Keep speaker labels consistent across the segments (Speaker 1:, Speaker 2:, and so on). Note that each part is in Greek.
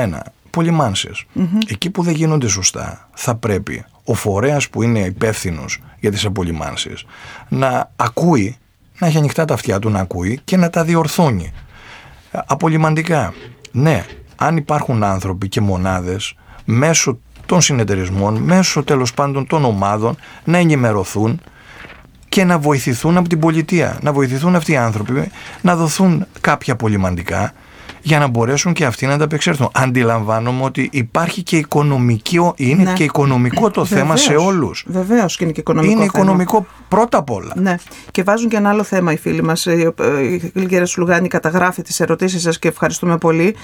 Speaker 1: ένα, απολυμάνσεις. Εκεί που δεν γίνονται σωστά, θα πρέπει ο φορέας που είναι υπεύθυνος για τις απολυμάνσεις να ακούει, να έχει ανοιχτά τα αυτιά του να ακούει και να τα διορθώνει. Απολυμαντικά, ναι, αν υπάρχουν άνθρωποι και μονάδες μέσω των συνεταιρισμών, μέσω τέλος πάντων των ομάδων, να ενημερωθούν και να βοηθηθούν από την πολιτεία, να βοηθηθούν αυτοί οι άνθρωποι να δοθούν κάποια απολυμαντικά για να μπορέσουν και αυτοί να ανταπεξέλθουν. Αντιλαμβάνομαι ότι υπάρχει και είναι και οικονομικό το θέμα σε όλους.
Speaker 2: Βεβαίως και είναι και οικονομικό.
Speaker 1: Είναι οικονομικό πρώτα απ' όλα.
Speaker 2: Ναι. Και βάζουν και ένα άλλο θέμα οι φίλοι μας. Η κυρία Σουλουγάνη καταγράφει τις ερωτήσεις σας και ευχαριστούμε πολύ.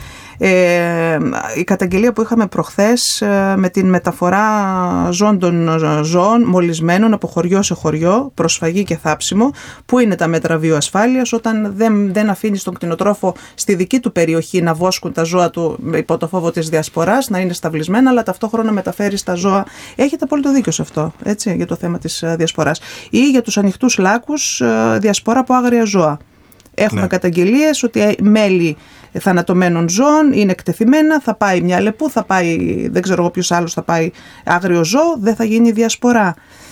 Speaker 2: Η καταγγελία που είχαμε προχθές με την μεταφορά ζώων των ζώων μολυσμένων από χωριό σε χωριό, προσφαγή και θάψιμο, πού είναι τα μέτρα βιοασφάλειας όταν δεν αφήνει τον κτηνοτρόφο στη δική του περιοχή να βόσκουν τα ζώα του υπό το φόβο της διασποράς, να είναι σταυλισμένα, αλλά ταυτόχρονα μεταφέρει τα ζώα. Έχετε απόλυτο δίκιο σε αυτό, έτσι, για το θέμα της διασποράς. Ή για τους ανοιχτούς λάκους, διασπορά από άγρια ζώα. Έχουμε καταγγελίες ότι μέλη θανατωμένων ζώων είναι εκτεθειμένα, θα πάει μια λεπού, θα πάει, δεν ξέρω εγώ ποιος άλλος θα πάει άγριο ζώο, δεν θα γίνει διασπορά.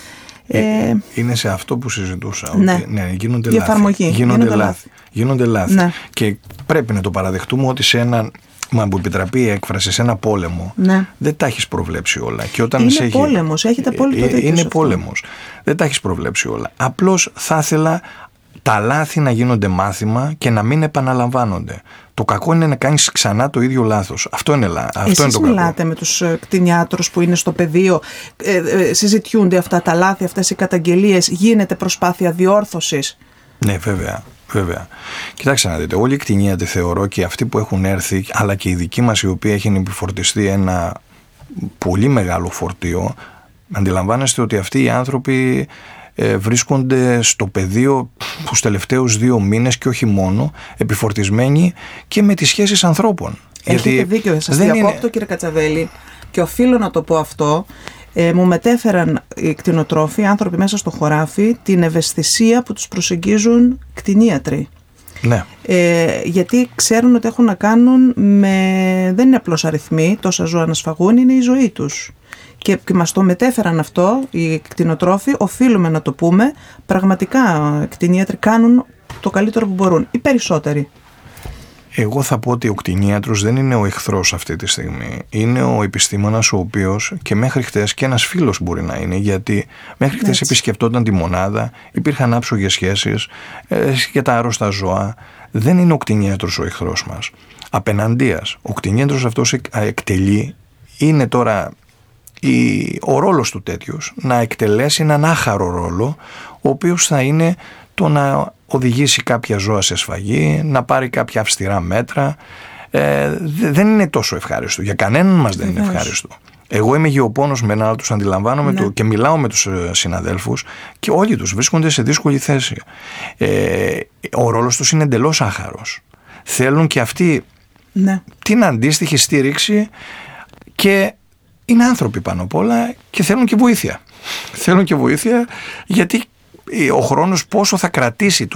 Speaker 1: Είναι σε αυτό που συζητούσα.
Speaker 2: Ναι.
Speaker 1: Ότι, ναι, γίνονται
Speaker 2: η
Speaker 1: λάθη.
Speaker 2: εφαρμογή.
Speaker 1: Γίνονται λάθη.
Speaker 2: Ναι.
Speaker 1: Και πρέπει να το παραδεχτούμε ότι σε έναν, μα που επιτραπεί η έκφραση, σε ένα πόλεμο,
Speaker 2: ναι,
Speaker 1: δεν τα έχεις προβλέψει όλα. Και όταν
Speaker 2: είναι πόλεμος, έχετε απόλυτο δίκιο.
Speaker 1: Είναι πόλεμος. Δεν τα έχεις προβλέψει όλα. Απλώς θα ήθελα τα λάθη να γίνονται μάθημα και να μην επαναλαμβάνονται. Το κακό είναι να κάνεις ξανά το ίδιο λάθος. Αυτό είναι το κακό.
Speaker 2: Εσείς μιλάτε με τους κτηνιάτρους που είναι στο πεδίο, συζητιούνται αυτά τα λάθη, αυτές οι καταγγελίες, γίνεται προσπάθεια διόρθωσης?
Speaker 1: Ναι, βέβαια. Κοιτάξτε να δείτε, όλοι οι κτηνίατροι θεωρώ και αυτοί που έχουν έρθει, αλλά και οι δικοί μας οι οποίοι έχουν επιφορτιστεί ένα πολύ μεγάλο φορτίο, αντιλαμβάνεστε ότι αυτοί οι άνθρωποι βρίσκονται στο πεδίο τους τελευταίους 2 μήνες και όχι μόνο, επιφορτισμένοι και με τις σχέσεις ανθρώπων.
Speaker 2: Έχετε δίκιο, σας διακόπτω κύριε Κατσαβέλη, και οφείλω να το πω αυτό. Μου μετέφεραν οι κτηνοτρόφοι, άνθρωποι μέσα στο χωράφι, την ευαισθησία που τους προσεγγίζουν κτηνίατροι.
Speaker 1: Ναι.
Speaker 2: Γιατί ξέρουν ότι έχουν να κάνουν δεν είναι απλώς αριθμοί, τόσα ζώα να σφαγούν, είναι η ζωή τους. Και μας το μετέφεραν αυτό οι κτηνοτρόφοι, οφείλουμε να το πούμε. Πραγματικά οι κτηνίατροι κάνουν το καλύτερο που μπορούν, οι περισσότεροι.
Speaker 1: Εγώ θα πω ότι ο κτηνίατρος δεν είναι ο εχθρός αυτή τη στιγμή. Είναι ο επιστήμονας ο οποίος και μέχρι χτες και ένας φίλος μπορεί να είναι, γιατί μέχρι χτες επισκεπτόταν τη μονάδα, υπήρχαν άψογες σχέσεις για τα άρρωστα ζώα. Δεν είναι ο κτηνίατρος ο εχθρός μας. Απέναντίας, ο κτηνίατρος αυτός εκτελεί, είναι τώρα ο ρόλος του τέτοιος, να εκτελέσει έναν άχαρο ρόλο, ο οποίος θα είναι το να οδηγήσει κάποια ζώα σε σφαγή, να πάρει κάποια αυστηρά μέτρα. Δεν είναι τόσο ευχάριστο. Για κανέναν μας δεν είναι ευχάριστο. Εγώ είμαι γεωπόνος με έναν άλλο, τους αντιλαμβάνομαι και μιλάω με τους συναδέλφους και όλοι τους βρίσκονται σε δύσκολη θέση. Ο ρόλος τους είναι εντελώς άχαρος. Θέλουν και αυτοί την αντίστοιχη στήριξη και είναι άνθρωποι πάνω απ' όλα και θέλουν και βοήθεια. Θέλουν και βοήθεια γιατί ο χρόνος πόσο θα κρατήσει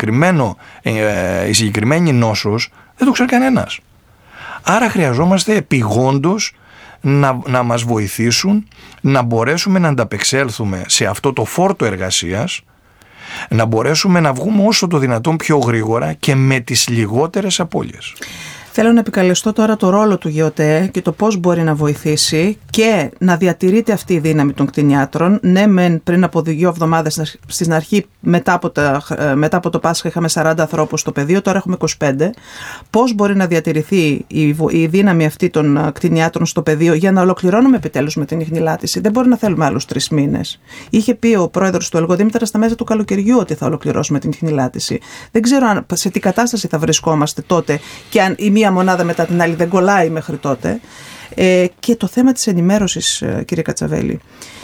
Speaker 1: η συγκεκριμένη νόσος δεν το ξέρει κανένας. Άρα χρειαζόμαστε επειγόντως να μας βοηθήσουν να μπορέσουμε να ανταπεξέλθουμε σε αυτό το φόρτο εργασίας, να μπορέσουμε να βγούμε όσο το δυνατόν πιο γρήγορα και με τις λιγότερες απώλειες.
Speaker 2: Θέλω να επικαλεστώ τώρα το ρόλο του ΓΕΟΤΕ και το πώς μπορεί να βοηθήσει και να διατηρείται αυτή η δύναμη των κτηνιάτρων. Ναι, πριν από 2 εβδομάδες στην αρχή, μετά από το Πάσχα, είχαμε 40 ανθρώπους στο πεδίο, τώρα έχουμε 25. Πώς μπορεί να διατηρηθεί η δύναμη αυτή των κτηνιάτρων στο πεδίο για να ολοκληρώνουμε επιτέλους με την ιχνηλάτηση? Δεν μπορεί να θέλουμε άλλους 3 μήνες. Είχε πει ο πρόεδρος του Ελγοδήμητρα στα μέσα του καλοκαιριού ότι θα ολοκληρώσουμε την ιχνηλάτηση. Δεν ξέρω σε τι κατάσταση θα βρισκόμαστε τότε και αν η μία μονάδα μετά την άλλη δεν κολλάει μέχρι τότε. Και το θέμα της ενημέρωσης, κύριε Κατσαβέλη.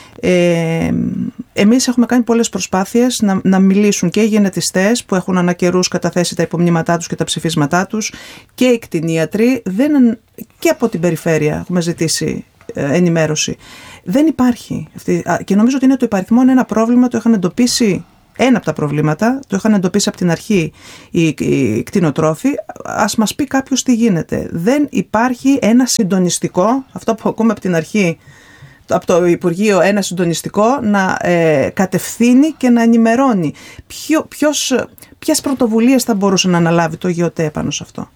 Speaker 2: Εμείς έχουμε κάνει πολλές προσπάθειες να μιλήσουν και οι γενετιστές που έχουν ανά καιρούς καταθέσει τα υπομνήματά τους και τα ψηφίσματά τους και οι κτηνίατροι και από την περιφέρεια έχουμε ζητήσει ενημέρωση. Δεν υπάρχει. Και νομίζω ότι είναι το υπαριθμόν ένα πρόβλημα, το είχαν εντοπίσει ένα από τα προβλήματα, το είχαν εντοπίσει από την αρχή οι κτηνοτρόφοι, ας μας πει κάποιος τι γίνεται. Δεν υπάρχει ένα συντονιστικό, αυτό που ακούμε από την αρχή, από το Υπουργείο, ένα συντονιστικό να κατευθύνει και να ενημερώνει. Ποιες πρωτοβουλίες θα μπορούσε να αναλάβει το ΓΕΟΤΕ πάνω σε αυτό?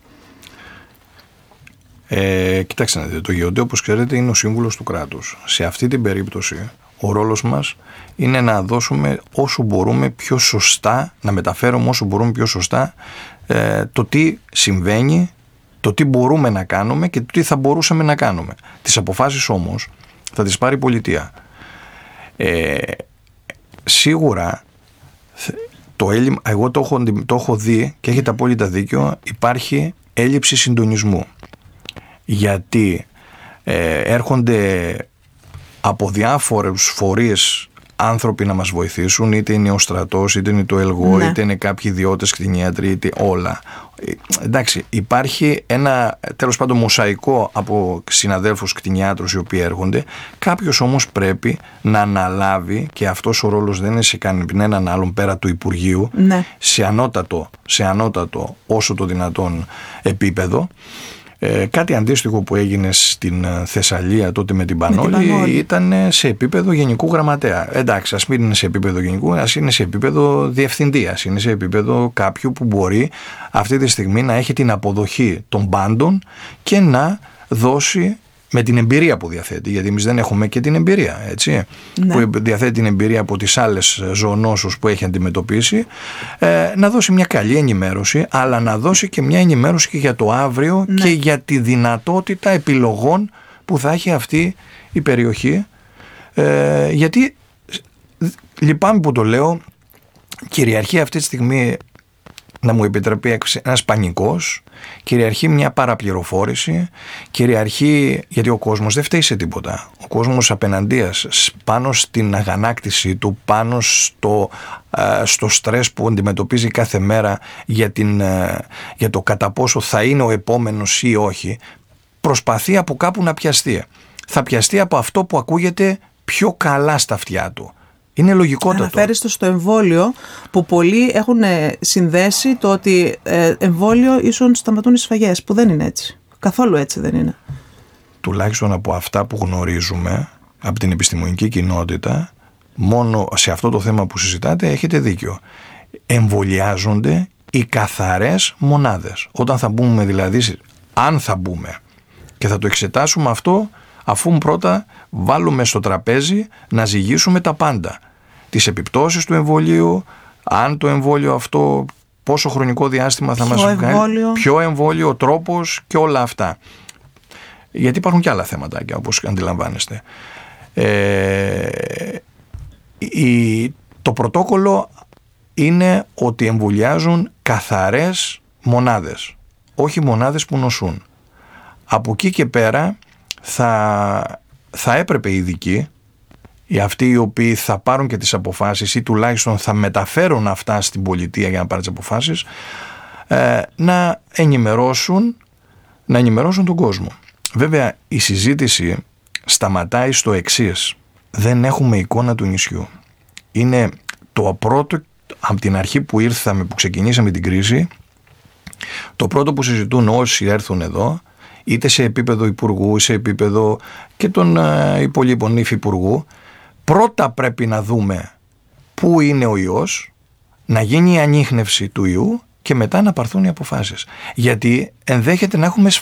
Speaker 1: Κοιτάξτε να δείτε, το ΓΕΟΤΕ, όπως ξέρετε, είναι ο σύμβουλος του κράτους. Σε αυτή την περίπτωση ο ρόλος μας είναι να δώσουμε όσο μπορούμε πιο σωστά, να μεταφέρουμε όσο μπορούμε πιο σωστά το τι συμβαίνει, το τι μπορούμε να κάνουμε και το τι θα μπορούσαμε να κάνουμε. Τις αποφάσεις όμως θα τις πάρει η πολιτεία. Σίγουρα το έλλειμμα, εγώ το έχω δει και έχετε απόλυτα δίκιο, υπάρχει έλλειψη συντονισμού. Γιατί έρχονται από διάφορους φορείς άνθρωποι να μας βοηθήσουν, είτε είναι ο στρατός, είτε είναι το ΕΛΓΟ, είτε είναι κάποιοι ιδιώτες κτηνίατροι, είτε όλα. Εντάξει, υπάρχει ένα τέλος πάντων μοσαϊκό από συναδέλφους κτηνιάτρους οι οποίοι έρχονται. Κάποιος όμως πρέπει να αναλάβει, και αυτός ο ρόλος δεν είναι σε κανέναν άλλον πέρα του Υπουργείου, σε ανώτατο όσο το δυνατόν επίπεδο. Κάτι αντίστοιχο που έγινε στην Θεσσαλία τότε με την Πανόλη ήταν σε επίπεδο γενικού γραμματέα. Εντάξει, ας μην είναι σε επίπεδο γενικού, ας είναι σε επίπεδο διευθυντή, ας είναι σε επίπεδο κάποιου που μπορεί αυτή τη στιγμή να έχει την αποδοχή των πάντων και να δώσει, με την εμπειρία που διαθέτει, γιατί εμείς δεν έχουμε και την εμπειρία, έτσι, που διαθέτει την εμπειρία από τις άλλες ζωονόσους που έχει αντιμετωπίσει, να δώσει μια καλή ενημέρωση, αλλά να δώσει και μια ενημέρωση και για το αύριο και για τη δυνατότητα επιλογών που θα έχει αυτή η περιοχή, γιατί λυπάμαι που το λέω, κυριαρχεί αυτή τη στιγμή, να μου επιτρέπει ένας πανικός, κυριαρχεί μια παραπληροφόρηση, κυριαρχεί, γιατί ο κόσμος δεν φταίει σε τίποτα. Ο κόσμος απέναντίας πάνω στην αγανάκτηση του, πάνω στο στρες που αντιμετωπίζει κάθε μέρα για το κατά πόσο θα είναι ο επόμενος ή όχι, προσπαθεί από κάπου να πιαστεί. Θα πιαστεί από αυτό που ακούγεται πιο καλά στα αυτιά του. Είναι λογικότατο.
Speaker 2: Αναφέρεστε στο εμβόλιο, που πολλοί έχουν συνδέσει το ότι εμβόλιο ίσον σταματούν οι σφαγές, που δεν είναι έτσι. Καθόλου έτσι δεν είναι.
Speaker 1: Τουλάχιστον από αυτά που γνωρίζουμε από την επιστημονική κοινότητα, μόνο σε αυτό το θέμα που συζητάτε έχετε δίκιο. Εμβολιάζονται οι καθαρές μονάδες. Όταν θα μπούμε δηλαδή, αν θα μπούμε και θα το εξετάσουμε αυτό, αφού πρώτα βάλουμε στο τραπέζι να ζυγίσουμε τα πάντα. Τις επιπτώσεις του εμβολίου, αν το εμβόλιο αυτό, πόσο χρονικό διάστημα θα μας βγάλει, ποιο εμβόλιο, ο τρόπος και όλα αυτά. Γιατί υπάρχουν και άλλα θέματα, όπως αντιλαμβάνεστε. Το πρωτόκολλο είναι ότι εμβολιάζουν καθαρές μονάδες, όχι μονάδες που νοσούν. Από εκεί και πέρα θα έπρεπε οι ειδικοί, αυτοί οι οποίοι θα πάρουν και τις αποφάσεις ή τουλάχιστον θα μεταφέρουν αυτά στην πολιτεία για να πάρουν τις αποφάσεις, να ενημερώσουν τον κόσμο. Βέβαια η συζήτηση σταματάει στο εξής: δεν έχουμε εικόνα του νησιού. Είναι το πρώτο, από την αρχή που ήρθαμε, που ξεκινήσαμε την κρίση, το πρώτο που συζητούν όσοι έρθουν εδώ, είτε σε επίπεδο υπουργού, σε επίπεδο και των υπολείπων υφυπουργού, πρώτα πρέπει να δούμε πού είναι ο ιός, να γίνει η ανίχνευση του ιού και μετά να πάρθουν οι αποφάσεις. Γιατί ενδέχεται να έχουμε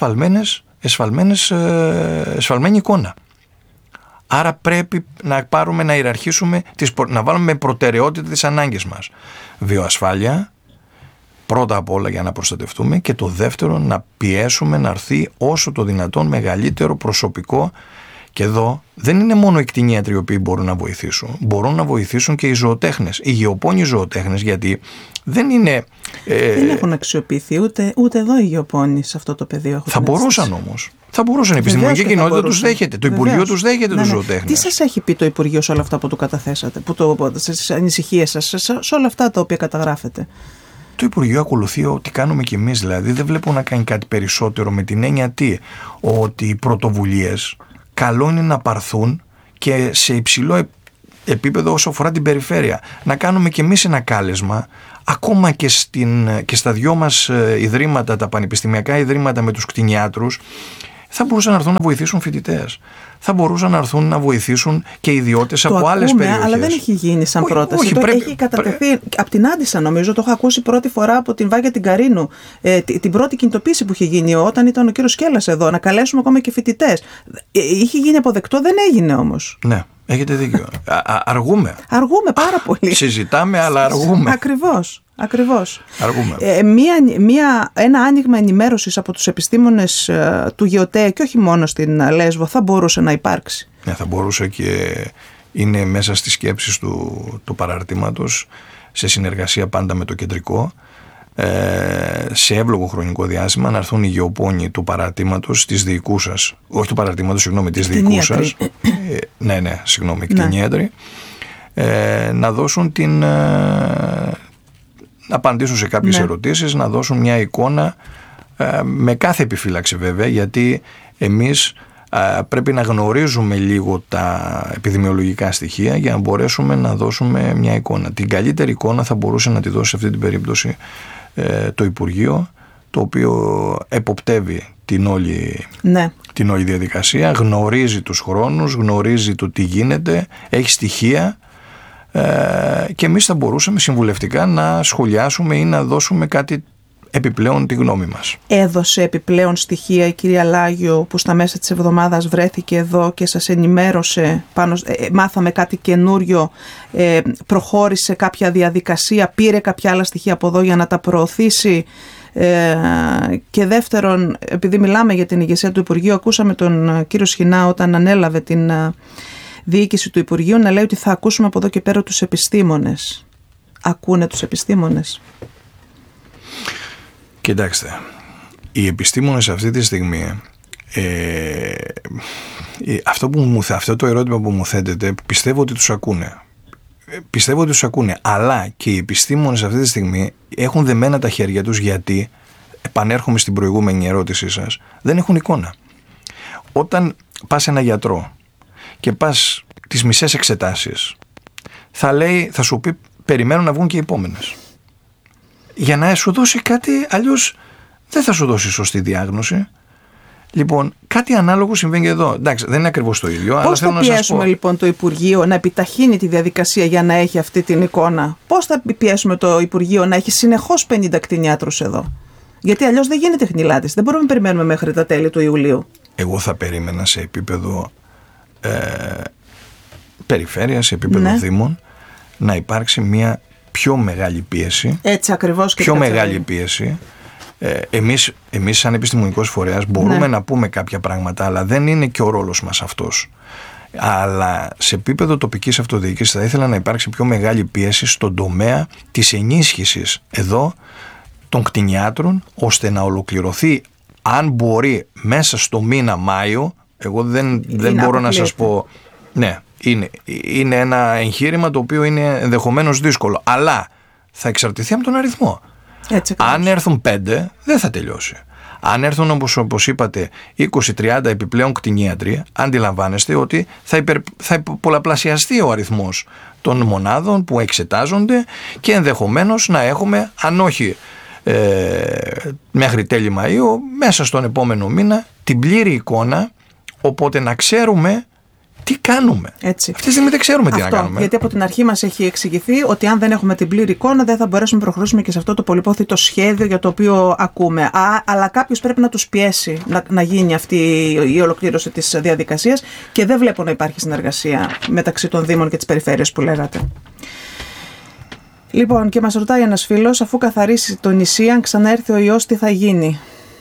Speaker 1: εσφαλμένη εικόνα. Άρα πρέπει να ιεραρχήσουμε, να βάλουμε προτεραιότητα τις ανάγκες μας. Βιοασφάλεια, πρώτα απ' όλα για να προστατευτούμε, και το δεύτερο να πιέσουμε να έρθει όσο το δυνατόν μεγαλύτερο προσωπικό. Και εδώ δεν είναι μόνο οι κτηνίατροι οι οποίοι μπορούν να βοηθήσουν. Μπορούν να βοηθήσουν και οι ζωοτέχνες, οι γεωπόνοι ζωοτέχνες, γιατί δεν είναι...
Speaker 2: δεν έχουν αξιοποιηθεί ούτε εδώ οι γεωπόνοι σε αυτό το πεδίο.
Speaker 1: Θα μπορούσαν όμως. Θα μπορούσαν. Η επιστημονική κοινότητα τους δέχεται. Το Υπουργείο τους δέχεται τους ζωοτέχνες.
Speaker 2: Τι σας έχει πει το Υπουργείο σε όλα αυτά που του καταθέσατε, στις ανησυχίες σας, σε όλα αυτά τα οποία καταγράφετε?
Speaker 1: Το Υπουργείο ακολουθεί ό,τι κάνουμε κι εμείς. Δηλαδή δεν βλέπω να κάνει κάτι περισσότερο, με την έννοια ότι οι πρωτοβουλίες καλό είναι να πάρθουν και σε υψηλό επίπεδο όσο αφορά την περιφέρεια. Να κάνουμε κι εμείς ένα κάλεσμα, ακόμα και στα δυο μας ιδρύματα, τα πανεπιστημιακά ιδρύματα με τους κτηνιάτρους, θα μπορούσαν να έρθουν να βοηθήσουν φοιτητές. Θα μπορούσαν να έρθουν να βοηθήσουν και ιδιώτες από άλλες περιοχές.
Speaker 2: Αλλά δεν έχει γίνει σαν πρόταση. Έχει κατατεθεί από την Άντισσα, νομίζω. Το έχω ακούσει πρώτη φορά από την Βάγια την Καρίνου. Την πρώτη κινητοποίηση που είχε γίνει όταν ήταν ο κύριος Σκέλλας εδώ, να καλέσουμε ακόμα και φοιτητές. Είχε γίνει αποδεκτό, δεν έγινε όμως.
Speaker 1: Ναι, έχετε δίκιο. Αργούμε.
Speaker 2: Αργούμε πάρα πολύ.
Speaker 1: Συζητάμε, αλλά αργούμε.
Speaker 2: Ακριβώς.
Speaker 1: Αργούμε.
Speaker 2: Ένα άνοιγμα ενημέρωσης από τους επιστήμονες του ΓΕΟΤΕ και όχι μόνο στην Λέσβο θα μπορούσε να υπάρξει.
Speaker 1: Ναι, θα μπορούσε και είναι μέσα στις σκέψεις του παραρτήματος, σε συνεργασία πάντα με το κεντρικό, σε εύλογο χρονικό διάστημα να έρθουν οι γεωπόνοι του παραρτήματος της δικού σας, όχι του παραρτήματος, συγγνώμη, της δικού σας, κτηνίατροι, να δώσουν να απαντήσουν σε κάποιες ερωτήσεις, να δώσουν μια εικόνα, με κάθε επιφύλαξη βέβαια, γιατί εμείς πρέπει να γνωρίζουμε λίγο τα επιδημιολογικά στοιχεία για να μπορέσουμε να δώσουμε μια εικόνα. Την καλύτερη εικόνα θα μπορούσε να τη δώσει σε αυτή την περίπτωση το Υπουργείο, το οποίο εποπτεύει την όλη διαδικασία, γνωρίζει τους χρόνους, γνωρίζει το τι γίνεται, έχει στοιχεία, και εμείς θα μπορούσαμε συμβουλευτικά να σχολιάσουμε ή να δώσουμε κάτι επιπλέον τη γνώμη μας. Έδωσε
Speaker 2: επιπλέον στοιχεία η κυρία Λάγιο που στα μέσα της εβδομάδας βρέθηκε εδώ και σας ενημέρωσε μάθαμε κάτι καινούριο, προχώρησε κάποια διαδικασία, πήρε κάποια άλλα στοιχεία από εδώ για να τα προωθήσει? Και δεύτερον, επειδή μιλάμε για την ηγεσία του Υπουργείου, ακούσαμε τον κύριο Σχοινά όταν ανέλαβε την διοίκηση του Υπουργείου να λέει ότι θα ακούσουμε από εδώ και πέρα τους επιστήμονες. Ακούνε τους επιστήμονες?
Speaker 1: Κοιτάξτε, οι επιστήμονες αυτή τη στιγμή, αυτό το ερώτημα που μου θέτετε, πιστεύω ότι τους ακούνε. Αλλά και οι επιστήμονες αυτή τη στιγμή έχουν δεμένα τα χέρια τους, γιατί, επανέρχομαι στην προηγούμενη ερώτησή σας, δεν έχουν εικόνα. Όταν πας σε ένα γιατρό και πας τις μισές εξετάσεις, θα σου πει περιμένω να βγουν και οι επόμενες. Για να σου δώσει κάτι, αλλιώς δεν θα σου δώσει σωστή διάγνωση. Λοιπόν, κάτι ανάλογο συμβαίνει εδώ. Εντάξει, δεν είναι ακριβώς το ίδιο.
Speaker 2: Πώς θα πιέσουμε λοιπόν το Υπουργείο να επιταχύνει τη διαδικασία για να έχει αυτή την εικόνα? Πώς θα πιέσουμε το Υπουργείο να έχει συνεχώς 50 κτηνιάτρους εδώ? Γιατί αλλιώς δεν γίνεται χνηλάτης. Δεν μπορούμε να περιμένουμε μέχρι τα τέλη του Ιουλίου.
Speaker 1: Εγώ θα περίμενα σε επίπεδο περιφέρειας, σε επίπεδο δήμων, να υπάρξει μια πιο μεγάλη πίεση.
Speaker 2: Έτσι ακριβώς. Και
Speaker 1: πιο μεγάλη πίεση. Εμείς σαν επιστημονικός φορέας μπορούμε να πούμε κάποια πράγματα, αλλά δεν είναι και ο ρόλος μας αυτός. Αλλά σε επίπεδο τοπικής αυτοδιοίκησης θα ήθελα να υπάρξει πιο μεγάλη πίεση στον τομέα της ενίσχυσης εδώ των κτηνιάτρων, ώστε να ολοκληρωθεί, αν μπορεί, μέσα στο μήνα Μάιο. Εγώ δεν μπορώ να σας πω. Ναι, είναι ένα εγχείρημα το οποίο είναι ενδεχομένως δύσκολο, αλλά θα εξαρτηθεί από τον αριθμό. Αν έρθουν 5, δεν θα τελειώσει. Αν έρθουν, όπως είπατε, 20-30 επιπλέον κτηνίατροι, αντιλαμβάνεστε ότι θα πολλαπλασιαστεί ο αριθμός των μονάδων που εξετάζονται και ενδεχομένως να έχουμε, αν όχι μέχρι τέλη Μαΐου, μέσα στον επόμενο μήνα την πλήρη εικόνα, οπότε να ξέρουμε τι κάνουμε.
Speaker 2: Έτσι.
Speaker 1: Αυτή τη στιγμή δεν ξέρουμε τι να κάνουμε.
Speaker 2: Γιατί από την αρχή μας έχει εξηγηθεί ότι αν δεν έχουμε την πλήρη εικόνα, δεν θα μπορέσουμε να προχωρήσουμε και σε αυτό το πολυπόθητο σχέδιο για το οποίο ακούμε. Αλλά κάποιος πρέπει να τους πιέσει να γίνει αυτή η ολοκλήρωση της διαδικασίας, και δεν βλέπω να υπάρχει συνεργασία μεταξύ των Δήμων και της περιφέρειας που λέγατε. Λοιπόν, και μας ρωτάει ένας φίλος, αφού καθαρίσει το νησί, αν ξαναέρθει ο ιός, τι θα γίνει?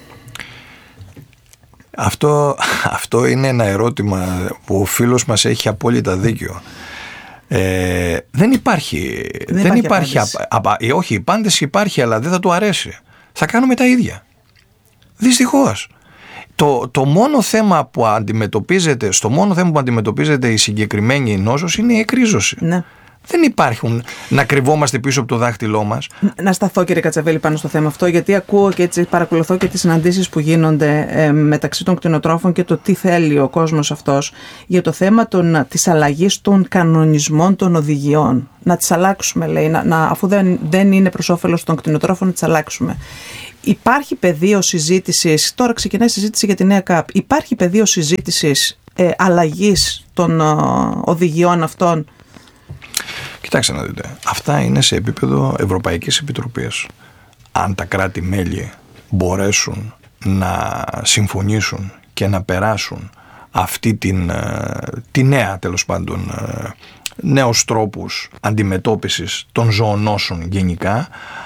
Speaker 1: Αυτό είναι ένα ερώτημα που ο φίλος μας έχει απόλυτα δίκιο. Δεν υπάρχει όχι, η απάντηση υπάρχει, αλλά δεν θα του αρέσει. Θα κάνουμε τα ίδια. Δυστυχώς. Το μόνο θέμα που αντιμετωπίζεται, η συγκεκριμένη νόσος είναι η εκρίζωση.
Speaker 2: Ναι.
Speaker 1: Δεν υπάρχουν να κρυβόμαστε πίσω από το δάχτυλό μας.
Speaker 2: Να σταθώ, κύριε Κατσαβέλη, πάνω στο θέμα αυτό, γιατί ακούω και έτσι παρακολουθώ και τις συναντήσεις που γίνονται μεταξύ των κτηνοτρόφων και το τι θέλει ο κόσμος αυτός για το θέμα της αλλαγής των κανονισμών των οδηγιών. Να τις αλλάξουμε, λέει, αφού δεν είναι προς όφελος των κτηνοτρόφων, να τις αλλάξουμε. Υπάρχει πεδίο συζήτησης, τώρα ξεκινάει η συζήτηση για τη νέα ΚΑΠ, υπάρχει πεδίο συζήτησης αλλαγής των οδηγιών αυτών?
Speaker 1: Κοιτάξτε να δείτε, αυτά είναι σε επίπεδο Ευρωπαϊκής Επιτροπής. Αν τα κράτη-μέλη μπορέσουν να συμφωνήσουν και να περάσουν αυτή τη νέα, τέλος πάντων, νέους τρόπους αντιμετώπισης των ζωονόσων γενικά,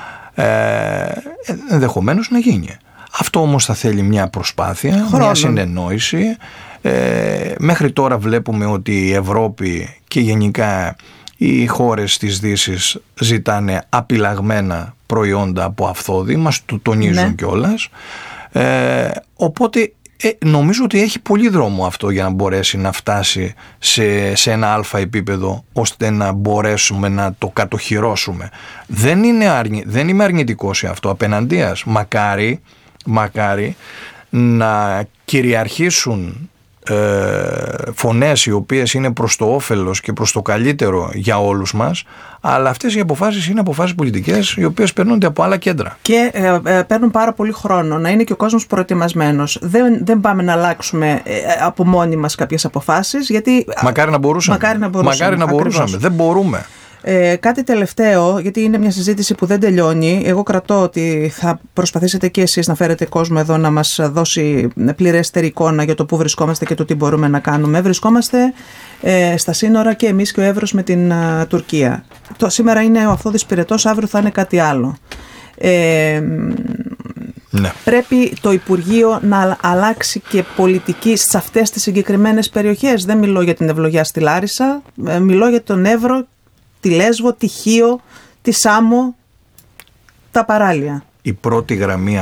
Speaker 1: ενδεχομένως να γίνει. Αυτό όμως θα θέλει μια προσπάθεια, μια συνεννόηση. Μέχρι τώρα βλέπουμε ότι η Ευρώπη και γενικά οι χώρες της Δύσης ζητάνε απειλαγμένα προϊόντα από αυθόδη, μας το τονίζουν κιόλας. Οπότε νομίζω ότι έχει πολύ δρόμο αυτό για να μπορέσει να φτάσει σε ένα αλφα επίπεδο, ώστε να μπορέσουμε να το κατοχυρώσουμε. Δεν είμαι αρνητικός σε αυτό, απέναντίας. Μακάρι να κυριαρχήσουν φωνές οι οποίες είναι προς το όφελος και προς το καλύτερο για όλους μας, αλλά αυτές οι αποφάσεις είναι αποφάσεις πολιτικές οι οποίες περνούνται από άλλα κέντρα.
Speaker 2: Και παίρνουν πάρα πολύ χρόνο. Να είναι και ο κόσμος προετοιμασμένος. Δεν πάμε να αλλάξουμε από μόνοι μας κάποιες αποφάσεις, γιατί
Speaker 1: μακάρι να μπορούσαμε. Δεν μπορούμε.
Speaker 2: Κάτι τελευταίο, γιατί είναι μια συζήτηση που δεν τελειώνει. Εγώ κρατώ ότι θα προσπαθήσετε και εσείς να φέρετε κόσμο εδώ να μας δώσει πληρέστερη εικόνα για το πού βρισκόμαστε και το τι μπορούμε να κάνουμε. Βρισκόμαστε στα σύνορα και εμείς και ο Εύρος με την Τουρκία. Σήμερα είναι ο Αυθόδης Πυρετός, αύριο θα είναι κάτι άλλο.
Speaker 1: Ναι.
Speaker 2: Πρέπει το Υπουργείο να αλλάξει και πολιτική σε αυτές τις συγκεκριμένες περιοχές. Δεν μιλώ για την ευλογιά στη Λάρισα, μιλώ για τον Εύρο, τη Λέσβο, τη Χίο, τη Σάμο, τα παράλια.
Speaker 1: Η πρώτη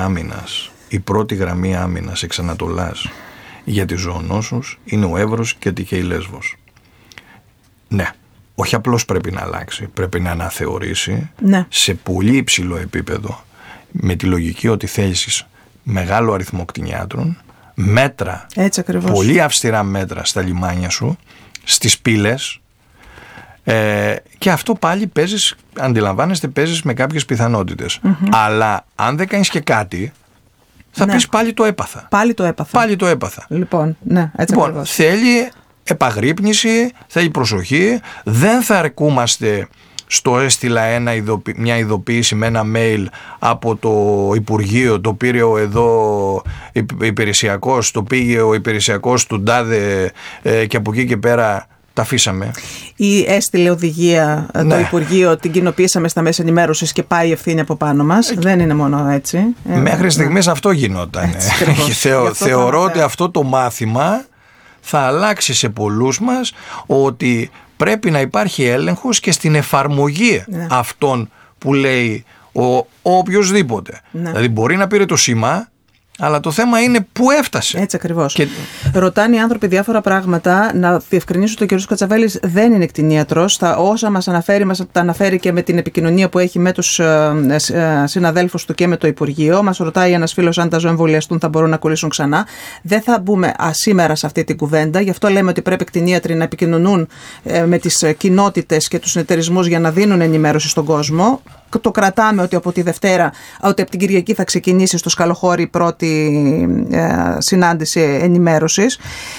Speaker 1: γραμμή άμυνας εξ Ανατολάς για τις ζωονόσους είναι ο Εύρος και η Λέσβος. Ναι, όχι απλώς πρέπει να αλλάξει, πρέπει να αναθεωρήσει σε πολύ υψηλό επίπεδο, με τη λογική ότι θέλεις μεγάλο αριθμό κτηνιάτρων, μέτρα, πολύ αυστηρά μέτρα στα λιμάνια σου, στις πύλες. Και αυτό πάλι παίζεις με κάποιες πιθανότητες. Αλλά αν δεν κάνεις και κάτι, θα πεις πάλι το έπαθα. Πάλι το έπαθα.
Speaker 2: Λοιπόν, έτσι ακριβώς.
Speaker 1: Θέλει επαγρύπνηση, θέλει προσοχή. Δεν θα αρκούμαστε στο έστειλα μια ειδοποίηση με ένα mail από το Υπουργείο, το πήρε εδώ υπηρεσιακός, το πήγε ο υπηρεσιακός του ΤΑΔΕ και από εκεί και πέρα τα αφήσαμε. Ή
Speaker 2: έστειλε οδηγία το Υπουργείο, την κοινοποιήσαμε στα μέσα ενημέρωσης και πάει η ευθύνη από πάνω μας. Δεν είναι μόνο έτσι.
Speaker 1: Μέχρι στιγμής αυτό γινόταν. Θεωρώ ότι αυτό το μάθημα θα αλλάξει σε πολλούς μας, ότι πρέπει να υπάρχει έλεγχος και στην εφαρμογή αυτών που λέει ο οποιοσδήποτε. Δηλαδή μπορεί να πήρε το σήμα, αλλά το θέμα είναι πού έφτασε.
Speaker 2: Έτσι ακριβώς. Ρωτάνε οι άνθρωποι διάφορα πράγματα. Να διευκρινίσω ότι ο κ. Κατσαβέλης δεν είναι κτηνίατρος. Όσα μας αναφέρει, μας τα αναφέρει και με την επικοινωνία που έχει με τους συναδέλφους του και με το Υπουργείο. Μας ρωτάει ένας φίλος αν τα ζώα εμβολιαστούν θα μπορούν να κολλήσουν ξανά. Δεν θα μπούμε σήμερα σε αυτή την κουβέντα. Γι' αυτό λέμε ότι πρέπει κτηνίατροι να επικοινωνούν με τις κοινότητες και τους συνεταιρισμούς για να δίνουν ενημέρωση στον κόσμο. Το κρατάμε ότι από τη Δευτέρα, ότι από την Κυριακή θα ξεκινήσει στο Σκαλοχώρι η πρώτη συνάντηση ενημέρωσης.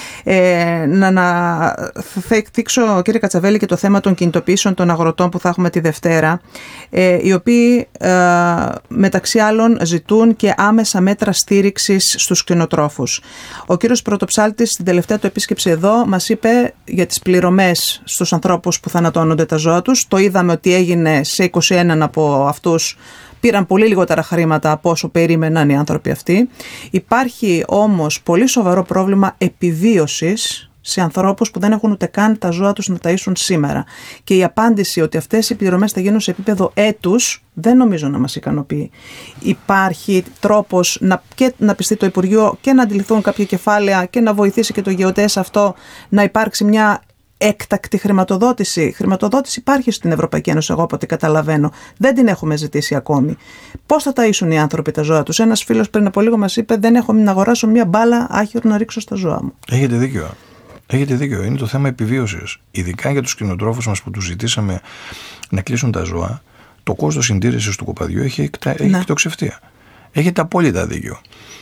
Speaker 2: Θα δείξω, κύριε Κατσαβέλη, και το θέμα των κινητοποιήσεων των αγροτών που θα έχουμε τη Δευτέρα, οι οποίοι μεταξύ άλλων ζητούν και άμεσα μέτρα στήριξης στους κτηνοτρόφους. Ο κύριος Πρωτοψάλτης στην τελευταία του επίσκεψη εδώ μας είπε για τις πληρωμές στους ανθρώπους που θανατώνονται τα ζώα τους. Το είδαμε ότι έγινε σε 21 από αυτούς. Πήραν πολύ λιγότερα χρήματα από όσο περίμεναν οι άνθρωποι αυτοί. Υπάρχει όμως πολύ σοβαρό πρόβλημα επιβίωσης σε ανθρώπους που δεν έχουν ούτε καν τα ζώα τους να ταΐσουν σήμερα. Και η απάντηση ότι αυτές οι πληρωμές θα γίνουν σε επίπεδο έτους δεν νομίζω να μας ικανοποιεί. Υπάρχει τρόπος να πιστεί το Υπουργείο και να αντιληφθούν κάποια κεφάλαια και να βοηθήσει και το ΓΕΟΤΕΣ αυτό να υπάρξει μια έκτακτη χρηματοδότηση. Χρηματοδότηση υπάρχει στην Ευρωπαϊκή Ένωση, εγώ από ό,τι καταλαβαίνω. Δεν την έχουμε ζητήσει ακόμη. Πώς θα ταΐσουν οι άνθρωποι τα ζώα τους? Ένας φίλος πριν από λίγο μας είπε: δεν έχω να αγοράσω μία μπάλα άχυρο να ρίξω στα ζώα μου.
Speaker 1: Έχετε δίκιο. Έχετε δίκιο. Είναι το θέμα επιβίωσης. Ειδικά για τους κτηνοτρόφους μας που τους ζητήσαμε να κλείσουν τα ζώα, το κόστος συντήρησης του κοπαδιού έχει εκτοξευτεί. Έχετε απόλυτα δίκιο.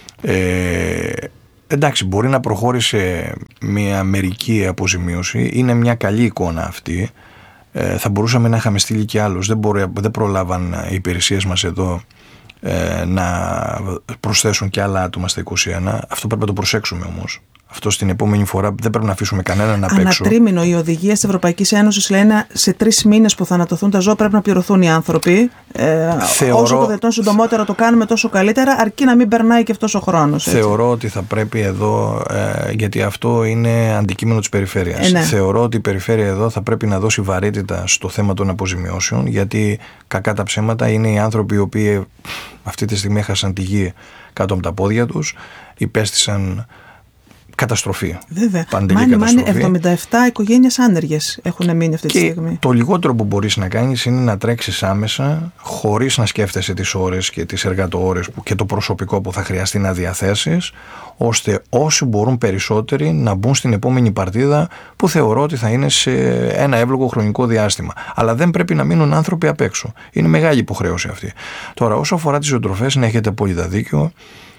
Speaker 1: Εντάξει, μπορεί να προχώρησε μια μερική αποζημίωση, είναι μια καλή εικόνα αυτή. Θα μπορούσαμε να είχαμε στείλει και άλλους. Δεν προλάβαν οι υπηρεσίες μας εδώ να προσθέσουν και άλλα άτομα στα 21. Αυτό πρέπει να το προσέξουμε όμως. Αυτό στην επόμενη φορά δεν πρέπει να αφήσουμε κανέναν να παίξουν.
Speaker 2: Ανατρίμηνο, οι οδηγίες της Ευρωπαϊκής Ένωσης λένε σε 3 μήνες που θανατωθούν τα ζώα πρέπει να πληρωθούν οι άνθρωποι. Όσο το δυνατόν συντομότερα το κάνουμε, τόσο καλύτερα, αρκεί να μην περνάει και αυτός ο χρόνος.
Speaker 1: Θεωρώ ότι θα πρέπει εδώ, γιατί αυτό είναι αντικείμενο της περιφέρειας.
Speaker 2: Ναι.
Speaker 1: Θεωρώ ότι η περιφέρεια εδώ θα πρέπει να δώσει βαρύτητα στο θέμα των αποζημιώσεων, γιατί κακά τα ψέματα είναι οι άνθρωποι οι οποίοι αυτή τη στιγμή έχασαν τη γη κάτω από τα πόδια τους, υπέστησαν καταστροφή.
Speaker 2: Βέβαια.
Speaker 1: Παντελή καταστροφή.
Speaker 2: 77 οικογένειες άνεργες έχουν μείνει αυτή τη στιγμή.
Speaker 1: Το λιγότερο που μπορείς να κάνεις είναι να τρέξεις άμεσα, χωρίς να σκέφτεσαι τις ώρες και τις εργατοώρες και το προσωπικό που θα χρειαστεί να διαθέσεις, ώστε όσοι μπορούν περισσότεροι να μπουν στην επόμενη παρτίδα που θεωρώ ότι θα είναι σε ένα εύλογο χρονικό διάστημα. Αλλά δεν πρέπει να μείνουν άνθρωποι απ' έξω. Είναι μεγάλη υποχρέωση αυτή. Τώρα, όσο αφορά τις ζωοτροφές, να έχετε απόλυτα δίκιο.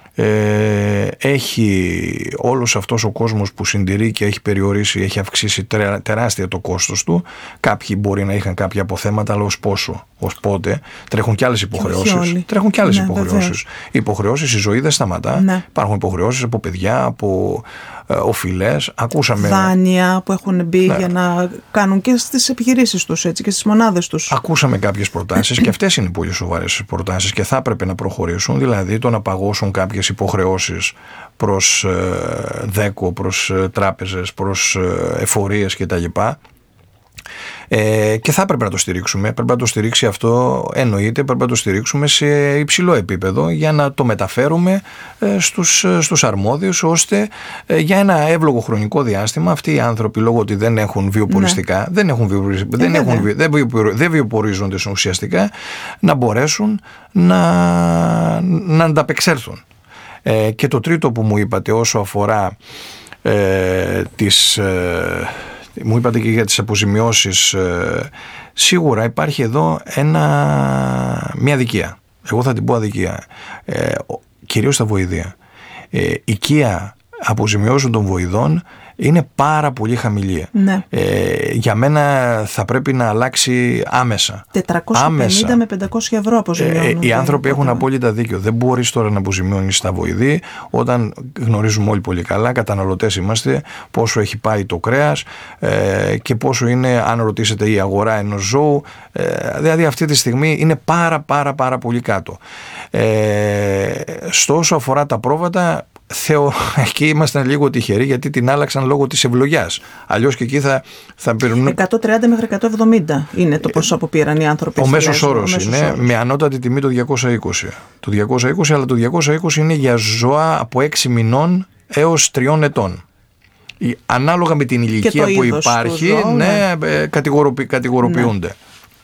Speaker 1: Έχει όλος αυτός ο κόσμος που συντηρεί και έχει περιορίσει, έχει αυξήσει τεράστια το κόστος του. Κάποιοι μπορεί να είχαν κάποια αποθέματα, αλλά ως πόσο, ως πότε. Τρέχουν και άλλες υποχρεώσεις. Τρέχουν και άλλες υποχρεώσεις. Οι υποχρεώσεις, η ζωή δεν σταματά.
Speaker 2: Ναι.
Speaker 1: Υπάρχουν υποχρεώσεις από παιδιά, από οφειλές. Ακούσαμε
Speaker 2: δάνεια που έχουν μπει για να κάνουν και στις επιχειρήσεις τους, έτσι, και στις μονάδες τους.
Speaker 1: Ακούσαμε κάποιες προτάσεις και αυτές είναι πολύ σοβαρές προτάσεις και θα έπρεπε να προχωρήσουν, δηλαδή το να παγώσουν κάποιες υποχρεώσεις προς ΔΕΚΟ, προς τράπεζες, προς εφορίες κτλ. Και θα έπρεπε να το στηρίξουμε. Πρέπει να το στηρίξει αυτό, εννοείται, πρέπει να το στηρίξουμε σε υψηλό επίπεδο για να το μεταφέρουμε στους αρμόδιους, ώστε για ένα εύλογο χρονικό διάστημα αυτοί οι άνθρωποι, λόγω ότι δεν έχουν βιοποριστικά, δεν βιοπορίζονται ουσιαστικά, να μπορέσουν να ανταπεξέλθουν. Και το τρίτο που μου είπατε όσο αφορά μου είπατε και για τις αποζημιώσεις, σίγουρα υπάρχει εδώ μια αδικία. Εγώ θα την πω αδικία. Κυρίως στα βοηδία. Η οικία αποζημιώσεων των βοηδών είναι πάρα πολύ χαμηλή.
Speaker 2: Ναι.
Speaker 1: Για μένα θα πρέπει να αλλάξει άμεσα.
Speaker 2: 450 με 500 ευρώ αποζημιώνουν.
Speaker 1: Οι άνθρωποι έχουν απόλυτα δίκιο. Δεν μπορείς τώρα να αποζημιώνεις τα βοηδή όταν γνωρίζουμε όλοι πολύ καλά, καταναλωτές είμαστε, πόσο έχει πάει το κρέας και πόσο είναι, αν ρωτήσετε, η αγορά ενός ζώου. Δηλαδή αυτή τη στιγμή είναι πάρα πολύ κάτω. Στο όσο αφορά τα πρόβατα, εκεί ήμασταν λίγο τυχεροί γιατί την άλλαξαν λόγω της ευλογιάς. Αλλιώς και εκεί θα περνούν.
Speaker 2: 130 μέχρι 170 είναι το ποσό που πήραν οι άνθρωποι.
Speaker 1: Ο μέσος όρος είναι με ανώτατη τιμή το 220. Το 220, αλλά το 220 είναι για ζώα από 6 μηνών έως 3 ετών. Ανάλογα με την ηλικία που υπάρχει, ζώου, κατηγοροποιούνται.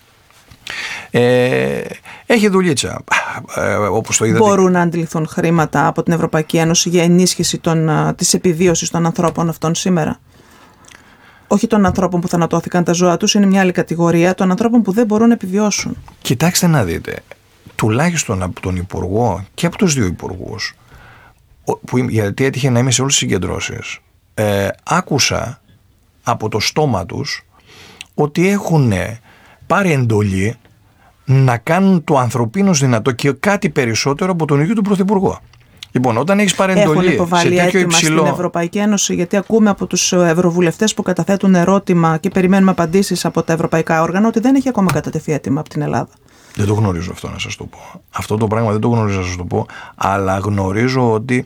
Speaker 1: Έχει δουλίτσα, όπως το είδατε.
Speaker 2: Μπορούν να αντιληφθούν χρήματα από την Ευρωπαϊκή Ένωση για ενίσχυση της επιβίωσης των ανθρώπων αυτών σήμερα? Όχι των ανθρώπων που θανατώθηκαν τα ζώα τους, είναι μια άλλη κατηγορία, των ανθρώπων που δεν μπορούν να επιβιώσουν.
Speaker 1: Κοιτάξτε να δείτε, τουλάχιστον από τον Υπουργό και από τους δύο υπουργούς, γιατί έτυχε να είμαι σε όλες τις συγκεντρώσεις, άκουσα από το στόμα τους ότι έχουν πάρει εντολή να κάνουν το ανθρωπίνως δυνατό και κάτι περισσότερο από τον ίδιο του Πρωθυπουργό. Λοιπόν, όταν έχεις πάρει εντολή σε τέτοιο υψηλό.
Speaker 2: Στην Ευρωπαϊκή Ένωση, γιατί ακούμε από τους ευρωβουλευτές που καταθέτουν ερώτημα και περιμένουμε απαντήσεις από τα ευρωπαϊκά όργανα, ότι δεν έχει ακόμα κατατεθεί έτοιμα από την Ελλάδα.
Speaker 1: Δεν το γνωρίζω αυτό, να σας το πω. Αυτό το πράγμα δεν το γνωρίζω, να σας το πω, αλλά γνωρίζω ότι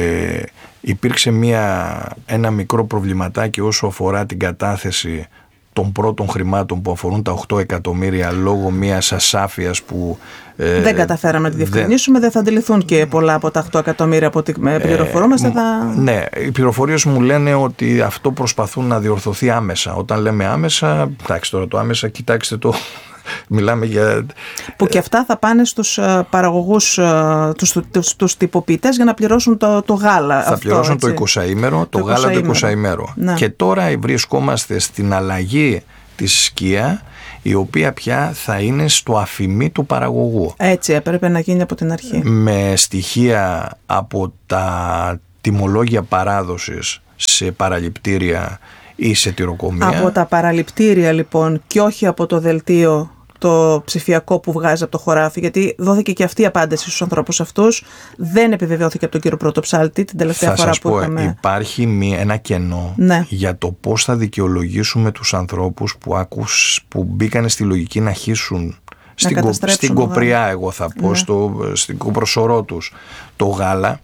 Speaker 1: υπήρξε ένα μικρό προβληματάκι όσο αφορά την κατάθεση των πρώτων χρημάτων που αφορούν τα 8 εκατομμύρια λόγω μιας ασάφειας που
Speaker 2: δεν καταφέραμε να τη διευκρινίσουμε. Δεν θα αντιληφθούν και πολλά από τα 8 εκατομμύρια από ό,τι πληροφορούμαστε.
Speaker 1: Ναι, οι πληροφορίες μου λένε ότι αυτό προσπαθούν να διορθωθεί άμεσα. Όταν λέμε άμεσα, εντάξει τώρα το άμεσα, κοιτάξτε το. Μιλάμε για...
Speaker 2: Που και αυτά θα πάνε στους παραγωγούς, τους τυποποιητές για να πληρώσουν το γάλα.
Speaker 1: Θα πληρώσουν το 20ήμερο, το γάλα το 20ήμερο.
Speaker 2: Ναι.
Speaker 1: Και τώρα βρισκόμαστε στην αλλαγή της σκία, η οποία πια θα είναι στο αφημί του παραγωγού.
Speaker 2: Έτσι έπρεπε να γίνει από την αρχή.
Speaker 1: Με στοιχεία από τα τιμολόγια παράδοσης σε παραλιπτήρια ή σε τυροκομεία.
Speaker 2: Από τα παραλιπτήρια λοιπόν και όχι από το δελτίο το ψηφιακό που βγάζει από το χωράφι, γιατί δόθηκε και αυτή η απάντηση στους ανθρώπους αυτούς. Δεν επιβεβαιώθηκε από τον κύριο Πρωτοψάλτη την τελευταία φορά που είχαμε.
Speaker 1: Θα σας πω, υπάρχει ένα κενό για το πώς θα δικαιολογήσουμε τους ανθρώπους που μπήκαν στη λογική να χύσουν στην κοπριά, εγώ θα πω, στην κοπροσορό τους το γάλα.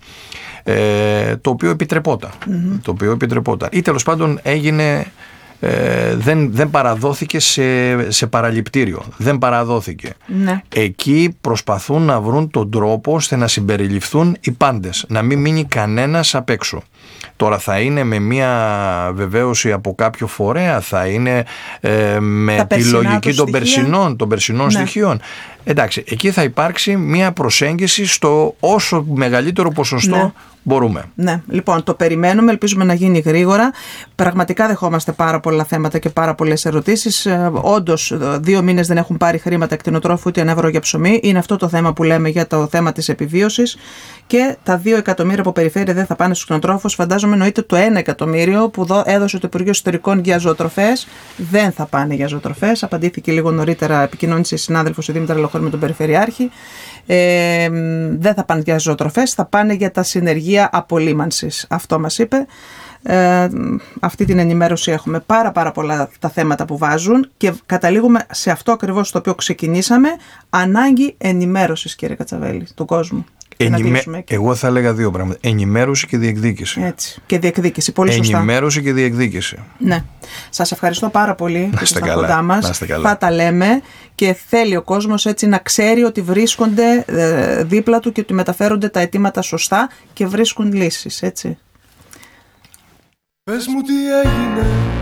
Speaker 1: Το οποίο επιτρεπόταν. Το οποίο επιτρεπόταν. Ή τέλος πάντων έγινε, δεν παραδόθηκε σε παραλιπτήριο. Δεν παραδόθηκε.
Speaker 2: Ναι.
Speaker 1: Εκεί προσπαθούν να βρουν τον τρόπο ώστε να συμπεριληφθούν οι πάντες. Να μην μείνει κανένας απ' έξω. Τώρα θα είναι με μια βεβαίωση από κάποιο φορέα, θα είναι με τη λογική των περσινών στοιχείων. Εντάξει, εκεί θα υπάρξει μια προσέγγιση στο όσο μεγαλύτερο ποσοστό μπορούμε.
Speaker 2: Ναι, λοιπόν, το περιμένουμε, ελπίζουμε να γίνει γρήγορα. Πραγματικά δεχόμαστε πάρα πολλά θέματα και πάρα πολλές ερωτήσεις. Όντως, 2 μήνες δεν έχουν πάρει χρήματα κτηνοτρόφου ούτε 1 ευρώ για ψωμί. Είναι αυτό το θέμα που λέμε για το θέμα της επιβίωσης. Και τα 2 εκατομμύρια από περιφέρεια δεν θα πάνε στους κτηνοτρόφους. Φαντάζομαι εννοείται το 1 εκατομμύριο που έδωσε το Υπουργείο Εσωτερικών για ζωοτροφές. Δεν θα πάνε για ζωοτροφές. Απαντήθηκε λίγο νωρίτερα, επικοινώνησε η συνάδελφος η Δήμητρα Λοχώρη με τον Περιφερειάρχη. Δεν θα πάνε για ζωοτροφές, θα πάνε για τα συνεργεία απολύμανσης. Αυτό μας είπε. Αυτή την ενημέρωση έχουμε. Πάρα πολλά τα θέματα που βάζουν και καταλήγουμε σε αυτό ακριβώς το οποίο ξεκινήσαμε. Ανάγκη ενημέρωσης, κύριε Κατσαβέλη, του κόσμου.
Speaker 1: Εγώ θα έλεγα 2 πράγματα. Ενημέρωση και διεκδίκηση.
Speaker 2: Έτσι. Και διεκδίκηση. Πολύ σωστά.
Speaker 1: Ενημέρωση και διεκδίκηση.
Speaker 2: Ναι. Σας ευχαριστώ πάρα πολύ που είστε κοντά μας.
Speaker 1: καλά.
Speaker 2: Θα τα λέμε και θέλει ο κόσμος έτσι να ξέρει ότι βρίσκονται δίπλα του και ότι μεταφέρονται τα αιτήματα σωστά και βρίσκουν λύσεις. Έτσι.
Speaker 3: Πες μου τι έγινε.